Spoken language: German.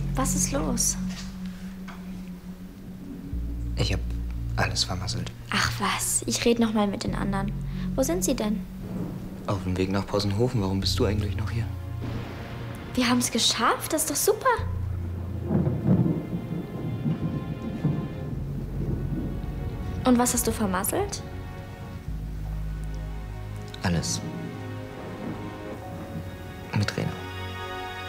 Was ist los? Ich hab alles vermasselt. Ach was, ich rede noch mal mit den anderen. Wo sind sie denn? Auf dem Weg nach Possenhofen. Warum bist du eigentlich noch hier? Wir haben es geschafft, das ist doch super. Und was hast du vermasselt? Alles. Mit Rena.